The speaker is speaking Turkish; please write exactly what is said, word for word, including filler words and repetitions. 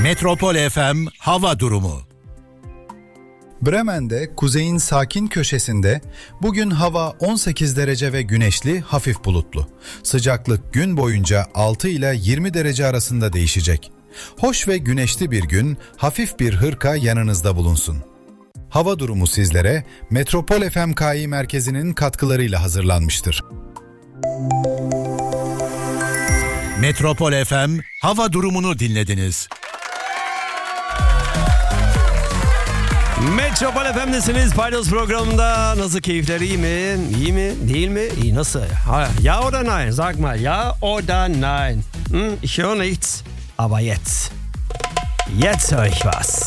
Metropol F M hava durumu. Bremen'de kuzeyin sakin köşesinde bugün hava on sekiz derece ve güneşli, hafif bulutlu. Sıcaklık gün boyunca altı ile yirmi derece arasında değişecek. Hoş ve güneşli bir gün, hafif bir hırka yanınızda bulunsun. Hava durumu sizlere Metropol F M K İ merkezinin katkılarıyla hazırlanmıştır. Metropol F M hava durumunu dinlediniz. Metropol F M'desiniz. Paydos programında. Nasıl, keyifler iyi mi? İyi mi? Değil mi? İyi, nasıl? Ha, ja oder nein? Sag mal. Ja oder nein? Hm, ich höre nichts. Aber jetzt. Jetzt höre ich was.